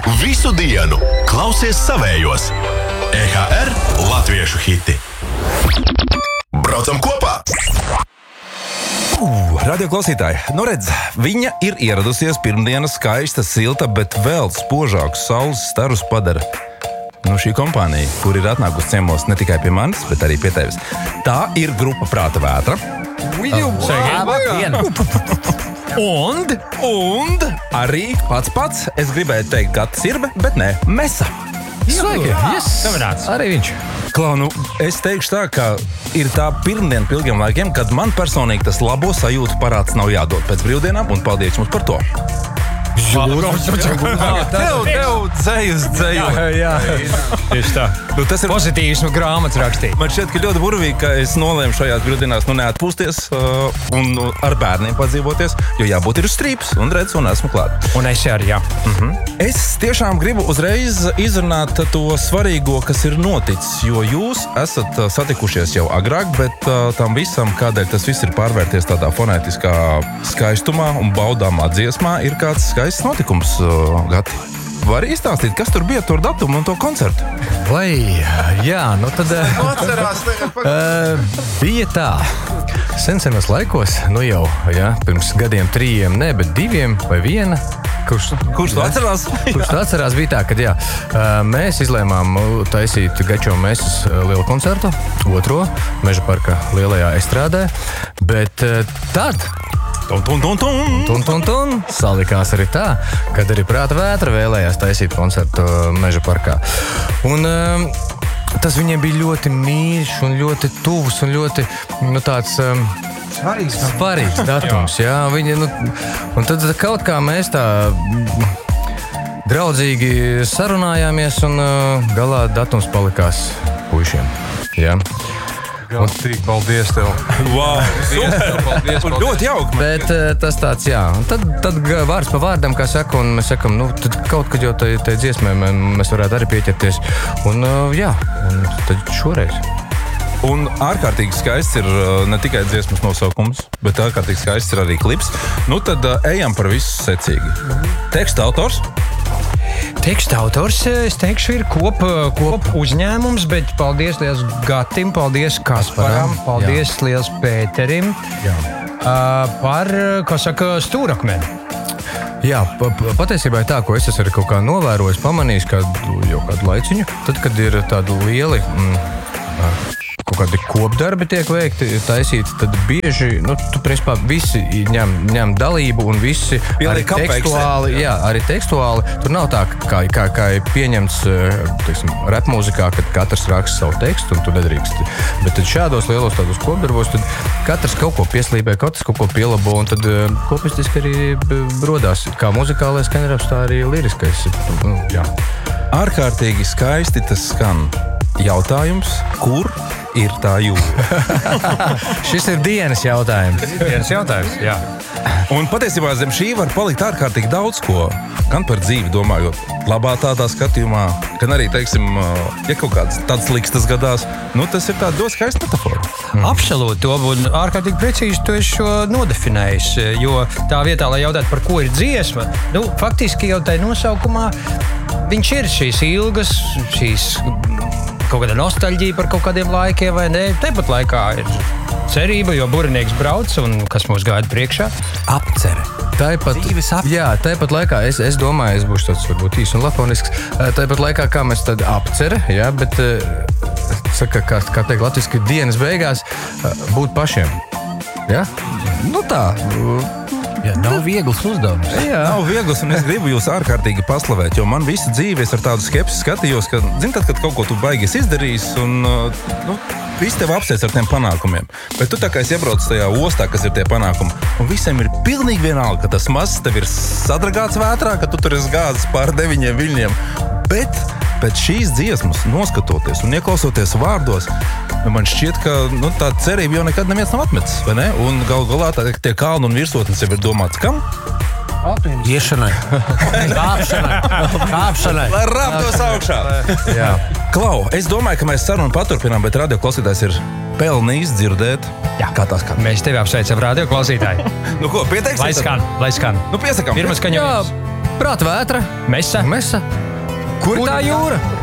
Visu dienu klausies savējos. EHR Latviešu hiti. Braucam kopā! Radio klausītāji, nu redz, viņa ir ieradusies pirmdienas skaista, silta, bet vēl spožākus saules starus padara. Nu, šī kompānija, kur ir atnākusi ciemos ne tikai pie manis, bet arī pie tevis. Tā ir grupa Prāta Vētra. Un arī pats, es gribēju teikt Gata Sirbe, bet ne, Mesa. Sveiki, arī viņš. Klau, nu, es teikšu tā, ka ir tā pirmdiena pilgiem laikiem, kad man personīgi tas labo sajūtu parāds nav jādod pēc brīvdienām, un paldies jums par to. Tev dzēju. Jā. Tieši tā. Nu, tas ir pozitīvismu grāmatas rakstīt. Man šķiet, ka ļoti burvīgi, ka es nolēmu šajās brīvdienās neatpūsties un ar bērniem padzīvoties, jo jābūt ir uz strīpas, un redz, un esmu klāt. Un es arī, jā. Es tiešām gribu uzreiz izrunāt to svarīgo, kas ir noticis, jo jūs esat satikušies jau agrāk, bet tam visam, kādēļ tas viss ir pārvērties tādā fonētiskā skaistumā un baudāmā dziesmā, ir kāds skaists notikums, Gati. Var izstāstīt, kas tur bija tur datumu un to koncertu? Vai, jā, nu tad bija tā. Senos laikos, nu jau, jā, pirms gadiem 3, ne, bet 2 vai 1. Kurš to atcerās? Kurš to atcerās bija tā, kad jā, mēs izlēmām taisīt Gečo Mesas lielu koncertu, 2. Meža parka lielajā estrādē, bet tad salikās arī tā, kad arī Prāta Vētra vēlējās taisīt koncertu Meža parkā. Un tas viņiem bija ļoti mīļš un ļoti tuvs un ļoti, nu, tāds svarīgs datums. Jā, viņi, nu, un tad kaut kā mēs tā draudzīgi sarunājāmies un galā datums palikās puišiem. Jā. Paldies tev. Wow, paldies. Ļoti jauki. Bet tas tāds, jā. Un tad vārds pa vārdam, kā saka, un mēs sakam, nu, tad kaut kad jau tai dziesmē mēs varētu arī pieķerties. Un jā, un tad šoreiz. Un ārkārtīgi skaists ir ne tikai dziesmas nosaukums, bet ārkārtīgi skaists ir arī klips. Nu tad ejam par visu secīgi. Teksta autors? Teksta autors, es teikšu, ir kop uzņēmums, bet paldies liels Gatim, paldies Kasparam, paldies liels Pēterim par, kā saka, stūrakmeni. Jā, patiesībā ir tā, ko es esmu arī kaut kā novērojis, pamanījis jau kādu laiciņu, tad, kad ir tādi lieli kaut kādi kopdarbi tiek veikti, taisīti, tad bieži, nu, tu principā visi ņem dalību un visi arī tekstuāli, arī tekstuāli, tur nav tā, kā pieņemts, teiksim, rap mūzikā, kad katrs raksta savu tekstu un tu nedrīkst. Bet tad šādos lielos tādos kopdarbos, tad katrs kaut ko pieslībē, katrs kaut ko pielabo, un tad kopistiski arī brodās, kā muzikālais skaneraps, tā arī liriskais. Jā. Ārkārtīgi skaisti tas skan. Jautājums, kur ir tā jūra? Šis ir dienas jautājums. Jā. Un patiesībā zem šī var palikt ārkārtīgi daudz ko. Gan par dzīvi domājot, labā tādā skatījumā, gan arī, teiksim, ja kaut kāds tāds likstas gadās, nu tas ir tāda ļoti skaista metafora. Absolūti, to būtu ārkārtīgi precīzi tu esi šo nodefinējis, jo tā vietā, lai jautātu, par ko ir dziesma, nu, faktiski jau tai nosaukumā viņš ir šīs ilgas, šīs kaut kāda nostalģija par kaut kādiem laikiem, vai ne? Tepat laikā ir cerība, jo burinieks brauc un kas mūs gaida priekšā? Apcere. Tāpat laikā es domāju, es būšu tāds varbūt īs un lakonisks. Tāpat laikā, kā mēs tad apcere, jā, bet saka, kā teikt latviski, dienas beigās būt pašiem. Jā? Nu tā. Jā, nav viegls uzdevums. Jā, nav viegls, un es gribu jūs ārkārtīgi paslavēt, jo man visu dzīvi es ar tādu skepsi skatījos, ka, tad, kad kaut ko tu baigies izdarījis, un, nu, viss tev apsēs ar tiem panākumiem. Bet tu tā kā es iebraucu tajā ostā, kas ir tie panākumi, un visiem ir pilnīgi vienalga, ka tas mazs tev ir sadragāts vētrā, ka tu tur esi gāzes pār 9 viļņiem. Bet pēc šīs dziesmas, noskatoties un ieklausoties vārdos, man šķiet, ka tā cerība jau nekad neviens nav atmetis, vai ne? Un galā tie kalni un virsotnes jau ir domāts kam? Iešanai. Kāpšanai. Lai rāptos augšā. Jā. Klau, es domāju, ka mēs sarunu paturpinām, bet radio klausītājs ir pelnījis dzirdēt, kā tā skan. Mēs tevi apsveicam, radio klausītāji. Nu ko, pieteiksies? Lai skan. Nu piesakām. Pirmā skaņojums. Prāta vētra. Mesa. Kur tā jūra?